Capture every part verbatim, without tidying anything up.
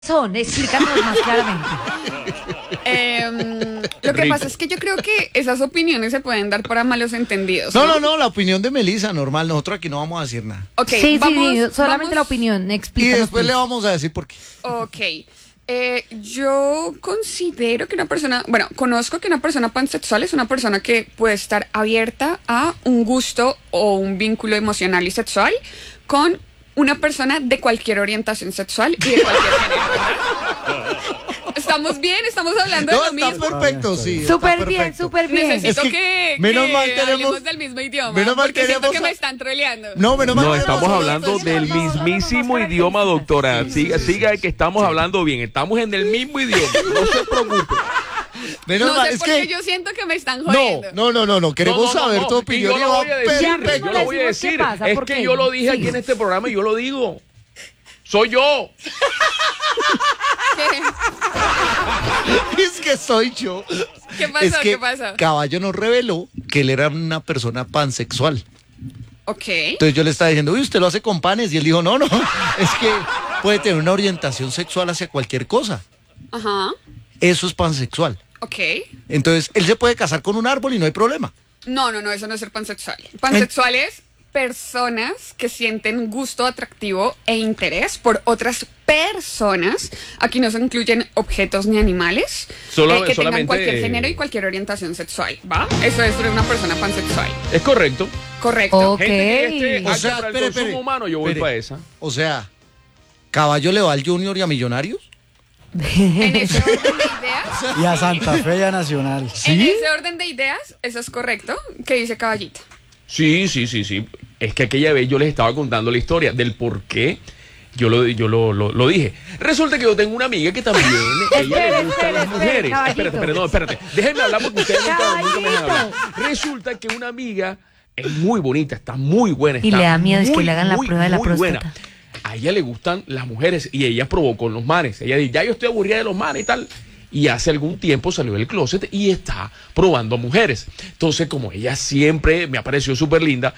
Son, explícanos más claramente. Eh, lo que Rico. pasa es que yo creo que esas opiniones se pueden dar para malos entendidos. No, no, no, la opinión de Melissa, normal. Nosotros aquí no vamos a decir nada. Ok, sí, vamos, sí, solamente vamos- la opinión, Y explícanos. después le please. vamos a decir por qué. Ok. Eh, yo considero que una persona, bueno, conozco que una persona pansexual es una persona que puede estar abierta a un gusto o un vínculo emocional y sexual con una persona de cualquier orientación sexual y de cualquier género, ¿verdad? ¿Estamos bien? ¿Estamos hablando de No, lo está mismo? perfecto, sí. está Súper bien, perfecto. súper bien. Necesito Es que que, menos que mal tenemos- hablemos del mismo idioma. menos mal porque siento tenemos que a- me están troleando. No, menos mal No, que estamos nosotros- hablando sí, del no, no, no, no, mismísimo no, no, idioma, no, no, doctora. sí, Siga, sí, sí, siga, sí, que estamos hablando bien. Estamos en el mismo idioma. No se preocupe. Menos No mal, sé es por que... qué yo siento que me están No, jodiendo. no, no, no, no, queremos No, no, no, saber no. tu Y opinión. yo lo voy a decir, perfecto. yo lo voy a decimos qué decir. pasa, Es ¿por que qué? yo lo dije Sí. aquí en este programa y yo lo digo. Soy yo. ¿Qué? Es que soy yo. ¿Qué pasó? Es que ¿Qué pasó? Caballo nos reveló que él era una persona pansexual. Ok. Entonces yo le estaba diciendo, uy, usted lo hace con panes. Y él dijo, no, no, es que puede tener una orientación sexual hacia cualquier cosa. Ajá. Eso es pansexual. Ok. Entonces él se puede casar con un árbol y no hay problema. No, no, no, eso no es ser pansexual. Pansexual es personas que sienten gusto, atractivo e interés por otras personas. Aquí no se incluyen objetos ni animales. Solo- eh, que tengan solamente- cualquier género y cualquier orientación sexual, ¿va? Eso es ser una persona pansexual. Es correcto. Correcto. Ok. Gente que esté O apta sea, para el espere, consumo espere. humano, yo voy Espere. para esa. O sea, Caballo le va al Junior y a Millonarios. En ese orden de ideas, Y a Santa Fe y a Nacional. en ese orden de ideas, eso es correcto. ¿Qué dice Caballito? Sí, sí, sí, sí. Es que aquella vez yo les estaba contando la historia del por qué yo lo, yo lo, lo, lo dije. Resulta que yo tengo una amiga que también ella Espere, le gustan espere, las espere, mujeres. caballito. Espérate, espérate, no, espérate. Déjenme hablar porque ustedes nunca, nunca me dejan hablar. Caballito. Resulta que una amiga es muy bonita, está muy buena. Y está le da miedo es que muy, le hagan la muy, prueba de la muy buena. próstata. A ella le gustan las mujeres y ella probó con los manes. Ella dice, ya yo estoy aburrida de los manes y tal. Y hace algún tiempo salió del closet y está probando mujeres. Entonces, como ella siempre me pareció súper linda,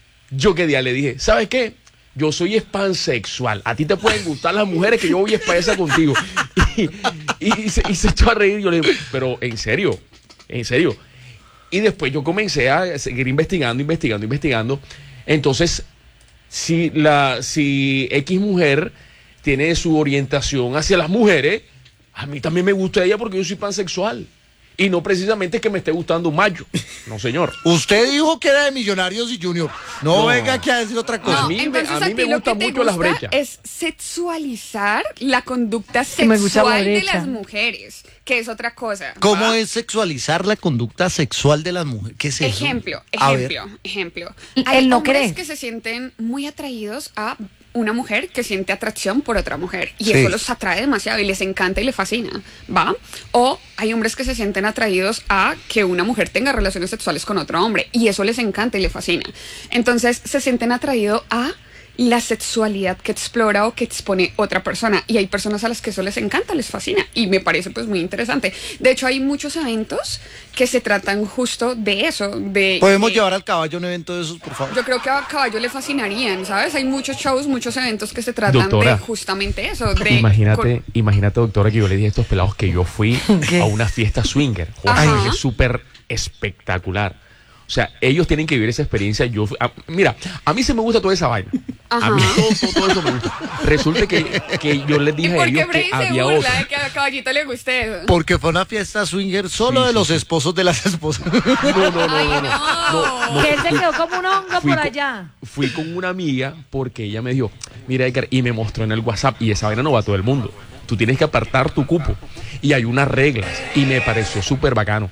yo que día le dije, ¿sabes qué? Yo soy pansexual. A ti te pueden gustar las mujeres que yo voy a espesa contigo. Y, y, y se, y se echó a reír. Yo le dije, pero en serio, en serio. Y después yo comencé a seguir investigando, investigando, investigando. Entonces, si, la, si X mujer tiene su orientación hacia las mujeres, a mí también me gusta ella porque yo soy pansexual. Y no precisamente que me esté gustando un macho. No, señor. Usted dijo que era de Millonarios y Junior. No, No. venga aquí a decir otra cosa. A mí me- entonces a mí me ti lo gustan que te mucho las gusta brechas. es sexualizar la conducta Me gusta la sexual de brecha. las mujeres, que es otra cosa. ¿Cómo ¿va? es sexualizar la conducta sexual de las mujeres? ¿Qué es eso? Ejemplo, A ver. ejemplo, ejemplo. Él Hay no hombres cree. que se sienten muy atraídos a una mujer que siente atracción por otra mujer y Sí. eso los atrae demasiado y les encanta y les fascina, ¿va? O hay hombres que se sienten atraídos a que una mujer tenga relaciones sexuales con otro hombre y eso les encanta y les fascina. Entonces se sienten atraídos a la sexualidad que explora o que expone otra persona y hay personas a las que eso les encanta, les fascina y me parece pues muy interesante. De hecho hay muchos eventos que se tratan justo de eso, de ¿Podemos de- llevar al Caballo a un evento de esos, por favor? yo creo que a Caballo le fascinarían, ¿sabes? Hay muchos shows, muchos eventos que se tratan Doctora, de justamente eso. De Imagínate, con- imagínate, doctora, que yo le dije a estos pelados que yo fui a una fiesta swinger. Ajá. Joder, es súper espectacular. O sea, ellos tienen que vivir esa experiencia. Yo, fui- a- mira, a mí se me gusta toda esa vaina. Ajá. A mí todo, todo, todo eso me gusta. Resulta que, que yo les ¿Y dije a por qué ellos Freddy que se había burla otra. de que a Caballito le guste eso? Porque fue una fiesta swinger solo Sí, de sí, los sí. esposos de las esposas. No, no, no, Ay, no, no. no. no, Que él se quedó como un hongo Fui por con- allá. Fui con una amiga porque ella me dijo, mira Edgar, y me mostró en el WhatsApp, y esa vaina no va a todo el mundo. Tú tienes que apartar tu cupo. Y hay unas reglas. Y me pareció súper bacano.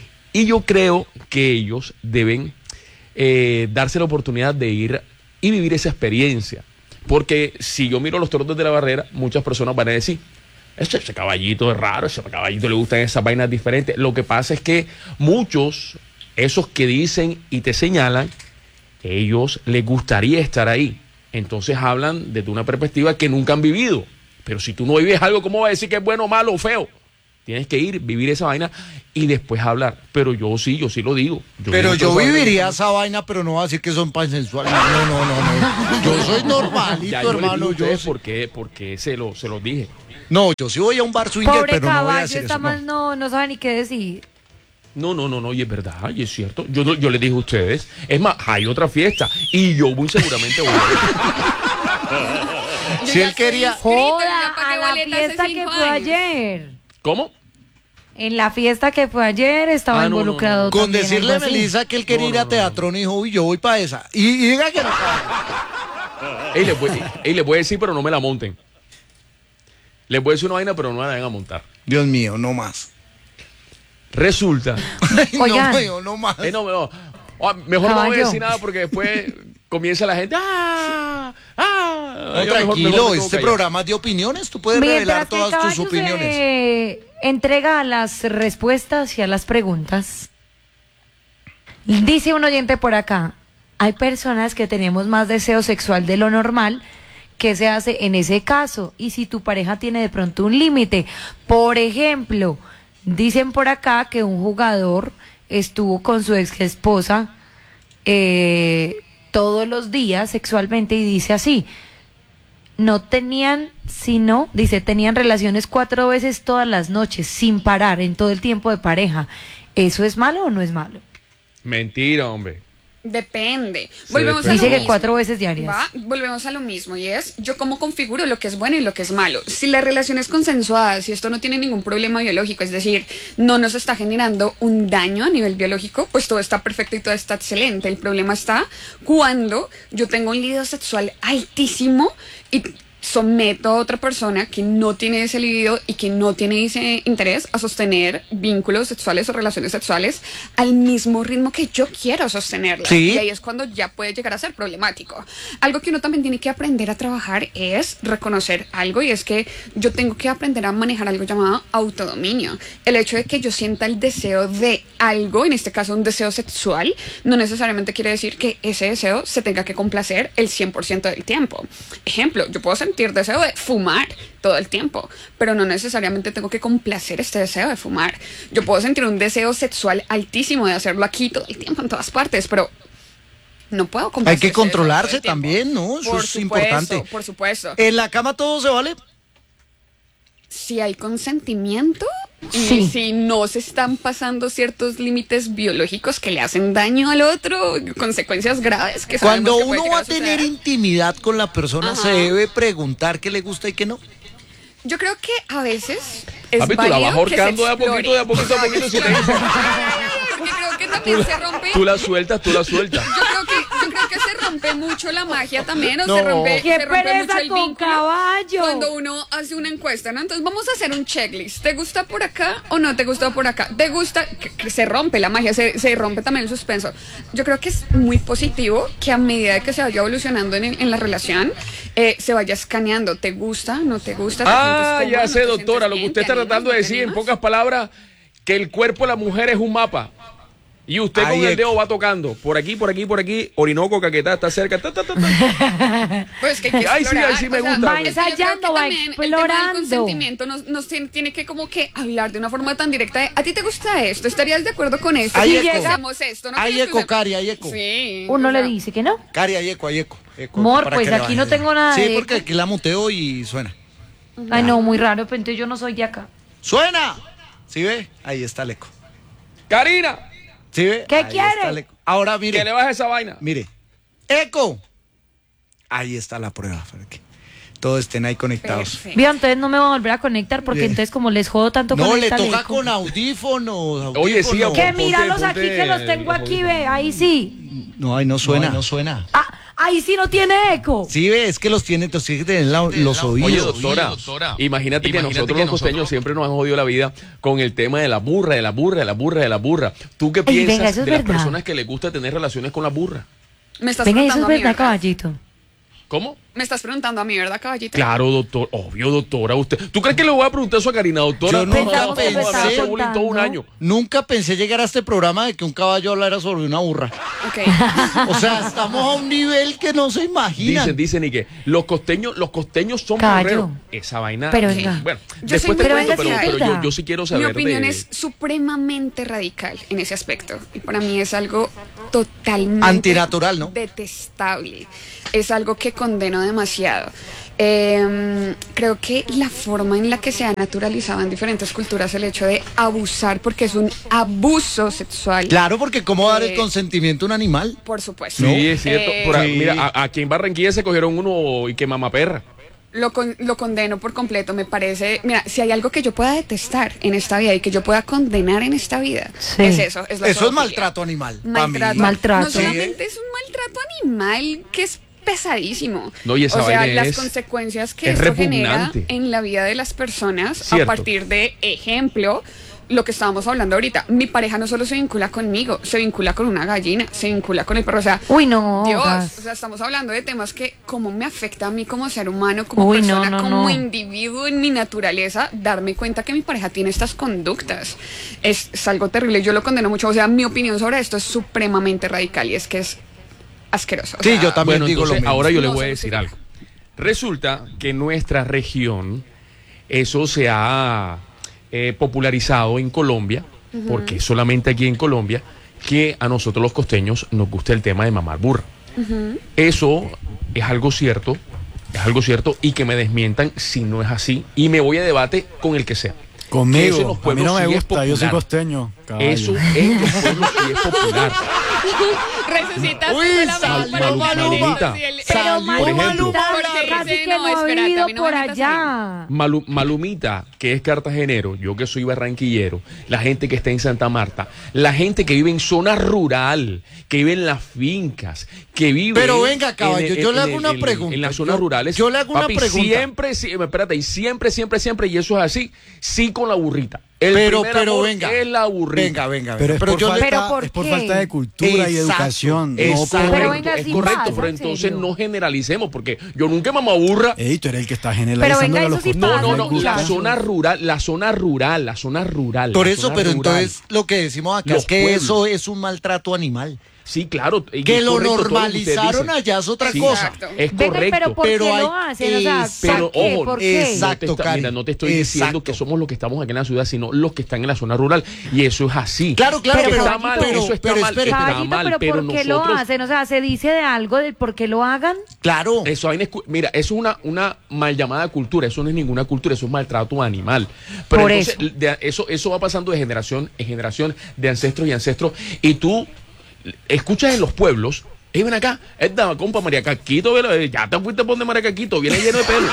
Y yo creo que ellos deben eh, darse la oportunidad de ir y vivir esa experiencia. Porque si yo miro los toros desde la barrera, muchas personas van a decir, ese, ese caballito es raro, ese caballito le gustan esas vainas diferentes. Lo que pasa es que muchos, esos que dicen y te señalan, ellos les gustaría estar ahí. Entonces hablan desde una perspectiva que nunca han vivido. Pero si tú no vives algo, ¿cómo vas a decir que es bueno, malo o feo? Tienes que ir, vivir esa vaina y después hablar. Pero yo sí, yo sí lo digo. Yo Pero digo yo que- viviría esa vaina, pero no voy a decir que son pansensuales. No, no, no, no. Yo soy Ya normalito, yo les digo hermano. a Yo ustedes sí. por qué, porque se lo, se los dije. No, yo sí voy a un bar swinger, Pobre pero no voy a caballo, decir está eso. más, no. no, no sabe ni qué decir. No, no, no, no, y es verdad, y es cierto. Yo, no- yo les dije a ustedes. Es más, hay otra fiesta y yo muy seguramente voy. Yo Si ya él estoy quería- inscrita, Joda, ya pagué a la boletas hace fiesta que cinco fue años. ayer. ¿Cómo? En la fiesta que fue ayer estaba Ah, no, no, involucrado no, no. Con también, decirle a algo así. Melissa que él quería No, ir no, a no, Teatrón y dijo, uy, yo voy para esa. Y, y diga que no. Ey, les voy, ey, les voy a decir, pero no me la monten. Les voy a decir una vaina, pero no me la vayan a montar. Dios mío, no más. Resulta. Ay, no, Oigan. mío, no más. Eh, no, no. Oh, mejor no voy a Caballo. decir nada porque después comienza la gente. ¡Ah! ¡Ah! No, Yo mejor- tranquilo, mejor me quedo este callado. programa es de opiniones. Tú puedes revelar Mientras que todas tus Caballo opiniones. se entrega a las respuestas y a las preguntas. Dice un oyente por acá, hay personas que tenemos más deseo sexual de lo normal. ¿Qué se hace en ese caso? Y si tu pareja tiene de pronto un límite. Por ejemplo, dicen por acá que un jugador estuvo con su ex esposa eh, todos los días sexualmente y dice así, no tenían, sino, dice, tenían relaciones cuatro veces todas las noches, sin parar, en todo el tiempo de pareja. ¿Eso es malo o no es malo? Mentira, hombre. Depende. Sí, Volvemos depende. a lo Dice que mismo. cuatro veces diarias. Va, volvemos a lo mismo y es yo cómo configuro lo que es bueno y lo que es malo. Si la relación es consensuada, si esto no tiene ningún problema biológico, es decir, no nos está generando un daño a nivel biológico, pues todo está perfecto y todo está excelente. El problema está cuando yo tengo un libido sexual altísimo y someto a otra persona que no tiene ese libido y que no tiene ese interés a sostener vínculos sexuales o relaciones sexuales al mismo ritmo que yo quiero sostenerlas. Sí. Y ahí es cuando ya puede llegar a ser problemático. Algo que uno también tiene que aprender a trabajar es reconocer algo y es que yo tengo que aprender a manejar algo llamado autodominio. El hecho de que yo sienta el deseo de algo, en este caso un deseo sexual, no necesariamente quiere decir que ese deseo se tenga que complacer el cien por ciento del tiempo. Ejemplo, yo puedo sentir deseo de fumar todo el tiempo, pero no necesariamente tengo que complacer este deseo de fumar. Yo puedo sentir un deseo sexual altísimo de hacerlo aquí todo el tiempo, en todas partes, pero no puedo complacer Hay que ese deseo todo el controlarse tiempo. también, ¿no? Eso Por es supuesto, importante. por supuesto. ¿En la cama todo se vale? Si hay consentimiento y Sí. si no se están pasando ciertos límites biológicos que le hacen daño al otro, consecuencias graves que sabemos Cuando que puede uno llegar va a tener suceder. intimidad con la persona, Ajá. se debe preguntar qué le gusta y qué no. Yo creo que a veces es Papi, tú la válido vas que se ahorcando de a poquito, explore. de a poquito, a poquito. Si te dice, Porque creo que también se rompe. tú la sueltas, tú la sueltas. Yo creo que, yo creo que se rompe mucho la magia también, o No. se rompe, ¡Qué se rompe pereza mucho el con vínculo caballo! cuando uno hace una encuesta, ¿no? Entonces vamos a hacer un checklist. ¿Te gusta por acá o no te gusta por acá? ¿Te gusta? Que, que se rompe la magia, se, se rompe también el suspenso. Yo creo que es muy positivo que a medida de que se vaya evolucionando en, el- en la relación, eh, se vaya escaneando. ¿Te gusta? ¿No te gusta? ¿Te Ah, sientes ya cómodo? sé, ¿Te doctora. sientes Lo que bien? usted ¿Te está animas? tratando de ¿No te decir, en animas? pocas palabras, que el cuerpo de la mujer es un mapa. Y usted Ahí con el es. dedo va tocando. Por aquí, por aquí, por aquí. Orinoco, Caquetá, está cerca. Ta, ta, ta, ta. Pues que hay que Ay, sí, explorar, ay, sí me o sea, gusta. Va es que yo creo ensayando, que va también el tema del explorando. consentimiento nos, nos tiene, tiene que como que hablar de una forma tan directa de, ¿a ti te gusta esto? ¿Estarías de acuerdo con esto? Hay Si eco. hacemos esto, ¿no? Hay tienes que eco, usar- Cari, hay eco. Sí. Uno o le sea, dice que no. Cari, hay eco, hay eco. eco, Amor, para pues que le aquí baje. no tengo nada Sí, de porque eco. aquí la muteo y suena. Ay, no, muy raro, pero entonces yo no soy de acá. ¡Suena! ¿Sí ve? Ahí está el eco. Karina, ¿Sí ve? ¿Qué Ahí quiere? está el eco. Ahora mire, que le baje esa vaina. mire. ¡Eco! Ahí está la prueba, para que todos estén ahí conectados. Perfecto. Vio, entonces no me voy a volver a conectar porque Bien. entonces como les jodo tanto No, con le esta toca leco. con audífonos. Oye, sí, audífonos. Que Ponte- míralos ponte aquí que los tengo los aquí, ve, ahí sí. No, ahí no suena. No, suena. Ah, ahí sí no tiene eco. Sí, ve, es que los tiene, los tiene que tener la- los oídos. Oye, doctora, imagínate que nosotros los costeños siempre nos han jodido la vida con el tema de la burra, de la burra, de la burra, de la burra. ¿Tú qué Ay, piensas venga, eso es de las verdad. personas que les gusta tener relaciones con la burra? Me estás Venga, eso es preguntando a mí, verdad, ¿verdad? caballito. ¿Cómo? Me estás preguntando a mí, ¿verdad, caballito? Claro, doctor, obvio, doctora. Usted, ¿tú crees que le voy a preguntar eso a Karina, doctora? Yo No, nunca no, pensé- no, me hace bullying todo un contando. año. Nunca pensé llegar a este programa de que un caballo hablara sobre una burra. Ok. O sea, estamos a un nivel que no se imagina. Dicen, dicen y que los costeños, los costeños son Caballo. burreros. Esa vaina. Pero sí. venga. Bueno, Yo después soy te muy cuento, pero, radical. pero yo, yo sí quiero Mi saber opinión de... es supremamente radical en ese aspecto. Y para mí es algo totalmente Antinatural, ¿no? detestable. Es algo que condeno demasiado. Eh, creo que la forma en la que se ha naturalizado en diferentes culturas el hecho de abusar, porque es un abuso sexual. Claro, porque ¿cómo dar el Eh, consentimiento a un animal? Por supuesto. Sí, es cierto. Eh, Por ahí, Sí. Mira, a- aquí en Barranquilla se cogieron uno y que mamaperra. Lo, con- lo condeno por completo, me parece, mira, si hay algo que yo pueda detestar en esta vida y que yo pueda condenar en esta vida, Sí. es eso, es la Eso es zoofilia. maltrato animal. pa' mí. Maltrato. Maltrato. No solamente es un maltrato animal que es pesadísimo. No, y esa o sea, vaina las es- consecuencias que es esto genera repugnante. en la vida de las personas Cierto. a partir de, ejemplo, lo que estábamos hablando ahorita. Mi pareja no solo se vincula conmigo, se vincula con una gallina, se vincula con el perro. O sea, Uy, no. Dios, gas. o sea, estamos hablando de temas que cómo me afecta a mí como ser humano, como Uy, no, persona, no, como no. individuo en mi naturaleza, darme cuenta que mi pareja tiene estas conductas. Es, es algo terrible, yo lo condeno mucho. O sea, mi opinión sobre esto es supremamente radical y es que es asqueroso. O Sí, sea, yo también Bueno, digo lo entonces, mismo. ahora yo le No voy se a decir justifica. algo. Resulta que en nuestra región eso se ha eh, popularizado en Colombia, porque es solamente aquí en Colombia que a nosotros los costeños nos gusta el tema de mamar burra. Eso es algo cierto, es algo cierto y que me desmientan si no es así y me voy a debate con el que sea. Que eso en Conmigo. los A mí pueblos no me sí es gusta, yo soy popular. costeño. caballo. Eso en los pueblos sí es popular. Resucitaste Uy, de la salió mano para el Malumita. panelito, sí, el- Pero Salió por ejemplo. Malumita Porque casi dice, que no, no ha espérate, a vivido mí no por me metas allá. Malu- Malumita, que es cartagenero, yo que soy barranquillero, la gente que está en Santa Marta, la gente que vive en zona rural, que vive en las fincas, que vive... Pero venga, caballo, en- yo en- le hago en- una en- pregunta. En las zonas Yo- rurales. yo le hago una papi, pregunta. Siempre, sí, espérate, y siempre, siempre, siempre, y eso es así, sí con la burrita. El Pero, primer pero amor venga. es la burrita. Venga, venga, venga. Pero es, por, yo le- falta, ¿Pero por es por qué? falta de cultura y Exacto, educación. Es No correcto, por- Pero venga, es sí correcto, pasa, pero en entonces serio. no generalicemos, porque yo nunca he mamado burra. Ey, tú eres el que está Pero generalizando venga, a los eso sí No, pasa, no, no, muchachos. la zona rural, la zona rural, la zona rural. Por la eso, zona pero rural. entonces lo que decimos acá Los es que pueblos. eso es un maltrato animal. Sí, claro. y Que es lo correcto todo que ustedes normalizaron dicen. allá es otra Sí, cosa. Exacto. Es Venga, correcto. pero ¿por Pero qué hay- lo hacen? O sea, es- ¿para pero, qué? ojo, ¿Por qué? exacto. No te está- Cari. mira, no te estoy diciendo Exacto. que somos los que estamos aquí en la ciudad, sino los que están en la zona rural. Y eso es así. Claro, claro, Pero, pero, está mal, pero, eso está pero mal, espere, está Caballito, mal, pero, pero ¿por qué lo nosotros- hacen? O sea, ¿se dice de algo del por qué lo hagan? claro. Eso hay una escu- mira, eso es una, una mal llamada cultura, eso no es ninguna cultura, eso es maltrato animal. Pero Por entonces, eso. de- eso, eso va pasando de generación en generación, de ancestros y ancestros, y tú escuchas en los pueblos. Ey, ven acá, esta compa María Caquito, velo, eh, ya te fuiste por de María Caquito, viene lleno de pelo.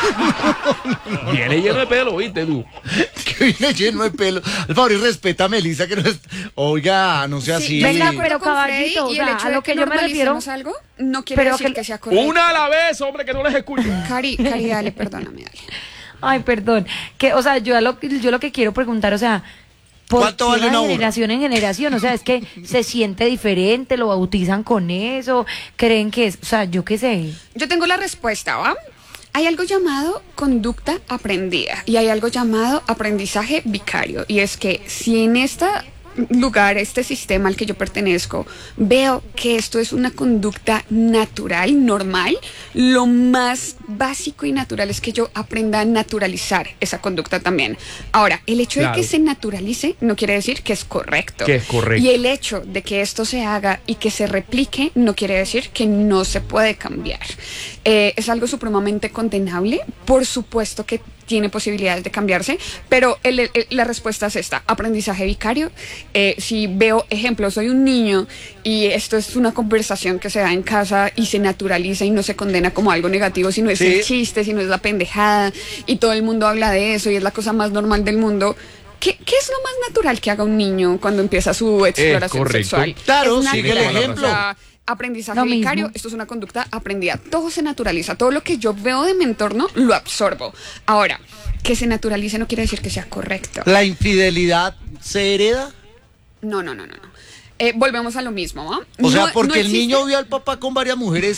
Viene lleno de pelo, ¿viste tú? Que viene lleno de pelo. Al favor, y respeta a Melissa que no es. Oiga, no sea Sí, así. yo estoy de Venga, acuerdo pero, con Freddy, caballito, o y el sea, hecho a de lo que yo me refiero- normalicemos algo no quiere Pero decir que- que, sea correcto. Una a la vez, hombre, que no les escucho. Cari, Cari, dale, perdóname, dale. Ay, perdón. Que, o sea, yo a lo, yo lo que quiero preguntar, o sea, ¿por ¿Cuánto qué vale de una burra? generación en generación? O sea, es que se siente diferente, lo bautizan con eso, creen que es, o sea, yo qué sé. Yo tengo la respuesta, ¿va? Hay algo llamado conducta aprendida y hay algo llamado aprendizaje vicario. Y es que si en este lugar, este sistema al que yo pertenezco, veo que esto es una conducta natural, normal, lo más básico y natural es que yo aprenda a naturalizar esa conducta también. Ahora, el hecho Claro. de que se naturalice no quiere decir que es correcto. Que es correcto. Y el hecho de que esto se haga y que se replique no quiere decir que no se puede cambiar. Eh, es algo supremamente condenable. Por supuesto que tiene posibilidades de cambiarse, pero el- el- la respuesta es esta: aprendizaje vicario. Eh, si veo ejemplos, soy un niño y esto es una conversación que se da en casa y se naturaliza y no se condena como algo negativo, sino es Sí. el chiste, sino es la pendejada y todo el mundo habla de eso y es la cosa más normal del mundo. ¿Qué, qué es lo más natural que haga un niño cuando empieza su exploración correcto. sexual? Claro, Es sigue el natural. ejemplo. O sea, aprendizaje Lo mismo. vicario, esto es una conducta aprendida. Todo se naturaliza, todo lo que yo veo de mi entorno lo absorbo. Ahora, que se naturalice no quiere decir que sea correcto. La infidelidad se hereda. No, no, no, no. no. Eh, volvemos a lo mismo, ¿va? O sea, No- porque no el existe- niño vio al papá con varias mujeres,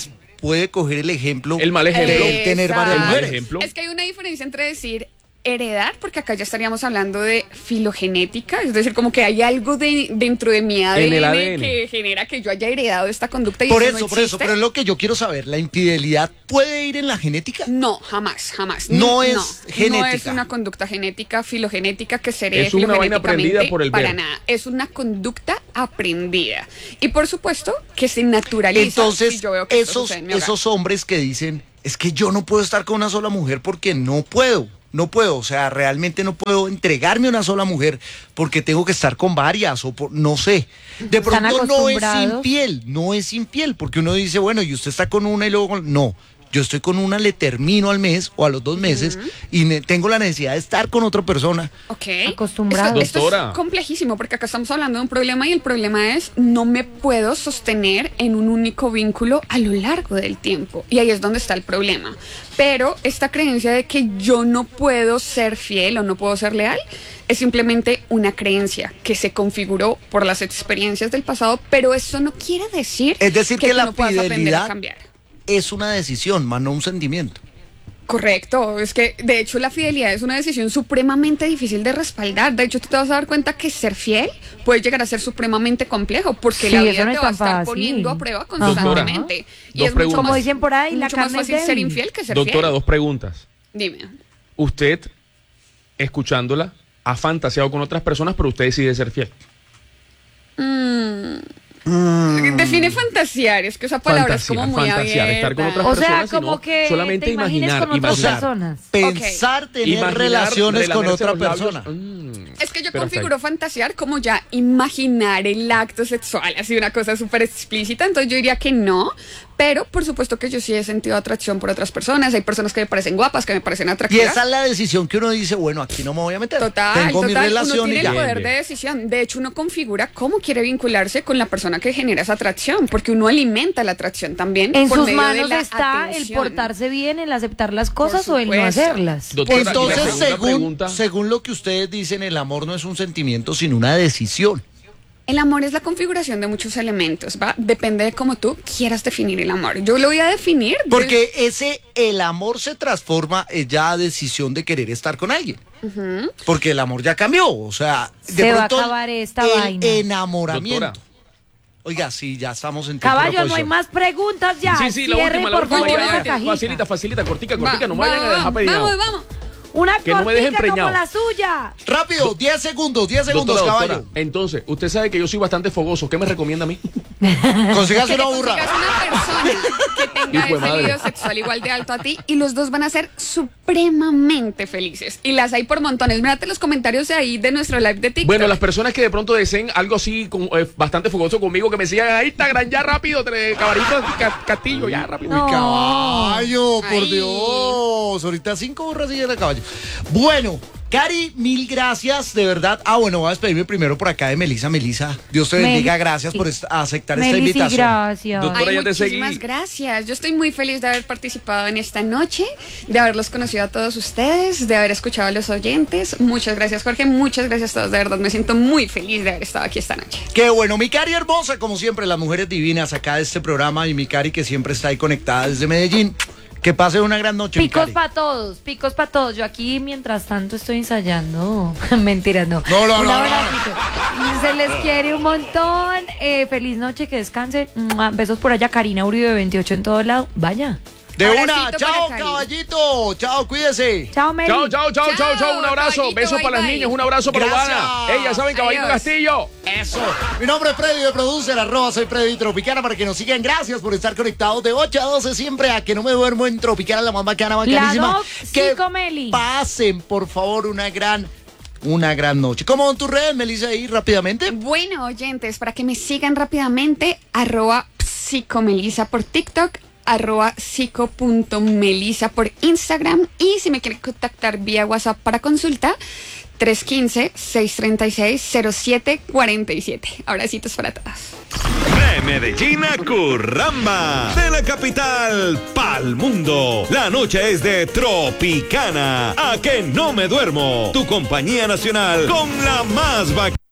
puede coger el ejemplo. El mal ejemplo. de tener varias Exacto. El mal mujeres. ejemplo. Es que hay una diferencia entre decir heredar, porque acá ya estaríamos hablando de filogenética, es decir, como que hay algo de, dentro de mi A D N, En el A D N. que genera que yo haya heredado esta conducta y Por eso, eso, no por eso, existe. pero es lo que yo quiero saber. ¿La infidelidad puede ir en la genética? No, jamás, jamás. No es No genética. es una conducta genética, filogenética que se herede Es una vaina filogenéticamente aprendida por el para ver. nada. Es una conducta aprendida. Y por supuesto que se naturaliza. Entonces, si yo veo que esto esos, sucede en mi hogar. esos hombres que dicen, es que yo no puedo estar con una sola mujer porque no puedo, no puedo, o sea, realmente no puedo entregarme a una sola mujer porque tengo que estar con varias o por, no sé. De Están pronto no es acostumbrados. infiel, no es infiel, porque uno dice, bueno, y usted está con una y luego con... No, yo estoy con una, le termino al mes o a los dos meses y ne- tengo la necesidad de estar con otra persona. Ok. Acostumbrados. Esto, esto Doctora. es complejísimo porque acá estamos hablando de un problema y el problema es no me puedo sostener en un único vínculo a lo largo del tiempo. Y ahí es donde está el problema. Pero esta creencia de que yo no puedo ser fiel o no puedo ser leal es simplemente una creencia que se configuró por las experiencias del pasado, pero eso no quiere decir Es decir, que tú la no puedas aprender a fidelidad cambiar. es una decisión, más no un sentimiento. Correcto, es que de hecho la fidelidad es una decisión supremamente difícil de respaldar. De hecho, tú te vas a dar cuenta que ser fiel puede llegar a ser supremamente complejo porque Sí, la eso vida no te es va a tan estar fácil. poniendo a prueba Ajá. constantemente. Y Dos es mucho preguntas. Como más, dicen por ahí, la mucho más carne es fácil ser débil. infiel que ser Doctora, fiel. dos preguntas. Dime. Usted, escuchándola, ha fantaseado con otras personas, pero usted decide ser fiel. Define fantasear, es que esa palabra es como muy fantasear, estar con abierta. otras O sea, personas, como sino que solamente te imagines imaginar, con otras imaginar. personas. Pensar tener Imaginar relaciones con relamerse otra los labios. persona. Mm, Es que yo perfecto. configuro fantasear como ya imaginar el acto sexual, así una cosa súper explícita, entonces yo diría que no, pero por supuesto que yo sí he sentido atracción por otras personas, hay personas que me parecen guapas, que me parecen Y atractivas. esa es la decisión que uno dice, bueno, aquí no me voy a meter. Total, Tengo mi total. Uno relación tiene y ya. el poder Bien, de bien. decisión. De hecho, uno configura cómo quiere vincularse con la persona que genera esa atracción, porque uno alimenta la atracción también. En por sus medio de manos la está el atención. portarse bien, el aceptar las cosas o el no supuesto. hacerlas. Doctora, y la Entonces, segunda según, pregunta. según lo que ustedes dicen, el amor no es un sentimiento, sino una decisión. El amor es la configuración de muchos elementos, ¿va? Depende de cómo tú quieras definir el amor. Yo lo voy a definir. de- Porque ese, el amor se transforma en ya decisión de querer estar con alguien. Porque el amor ya cambió, o sea, de Se va a pronto el- acabar esta el vaina. enamoramiento. Doctora. Oiga, sí, ya estamos en tiempo de Caballo, no hay oposición. más preguntas ya. Sí, sí, la Cierre, última, la por última. favor, ya, esa ya, cajita. Facilita, facilita, cortica, Va, cortica, no me va, vayan a va, dejar peinado. Vamos, vamos. Una Que no me dejen cortica como preñado. la suya. Rápido, diez segundos, diez segundos, Doctora, caballo. doctora, entonces, usted sabe que yo soy bastante fogoso. ¿Qué me recomienda a mí? Consígase Que te una burra. consigas una persona que tenga Hijo de ese madre. libido sexual igual de alto a ti y los dos van a ser supremamente felices. Y las hay por montones. Mírate los comentarios de ahí de nuestro live de TikTok. Bueno, las personas que de pronto deseen algo así con- eh, bastante fogoso conmigo, que me sigan a Instagram ya rápido, tre- Caballito Ca- Castillo, ya rápido. No. Caballo, por Ay. Dios. Ahorita cinco burras siguen a caballo. Bueno, Cari, mil gracias, de verdad. Ah, bueno, voy a despedirme primero por acá de Melisa. Melisa, Dios te bendiga. Meli- Gracias por est- aceptar esta Meli, sí, invitación. gracias. Doctora, Ay, ya te muchísimas seguí. gracias. Yo estoy muy feliz de haber participado en esta noche, de haberlos conocido a todos ustedes, de haber escuchado a los oyentes. Muchas gracias, Jorge. Muchas gracias a todos. De verdad, me siento muy feliz de haber estado aquí esta noche. Qué bueno, mi Cari hermosa, como siempre, las mujeres divinas acá de este programa y mi Cari que siempre está ahí conectada desde Medellín. Que pase una gran noche, mi Picos Cari. para todos, picos para todos. Yo aquí, mientras tanto, estoy ensayando. Mentira, no. No, no, Un no, abracito. Se les quiere un montón. Eh, feliz noche, que descansen. Mua, besos por allá. Karina Uribe veintiocho en todo lado. Vaya. De Abracito una, para chao, Cari. caballito. Chao, cuídese. Chao, Meli. Chao, chao, chao, chao, chao. Chao, Un abrazo. caballito, Besos bye, para las bye. niñas. Un abrazo para Gracias. Urbana. Ellas saben, Caballito Adiós. Castillo. Eso. Mi nombre es Freddy de Producer, arroba soy Freddy Tropicana para que nos sigan. Gracias por estar conectados de ocho a doce siempre a que no me duermo en Tropicana, la más bacana, bacanísima. Doc que Psicomeli. pasen, por favor, una gran, una gran noche. ¿Cómo van tus redes, Melissa, ahí rápidamente? Bueno, oyentes, para que me sigan rápidamente, arroba psicomelisa por TikTok, arroba psico.melisa por Instagram y si me quieren contactar vía WhatsApp para consulta, tres uno cinco, seis tres seis, cero siete cuatro siete. Abracitos para todas. De Medellín a Curramba, de la capital pa'l mundo. La noche es de Tropicana. A que no me duermo. Tu compañía nacional con la más bacana.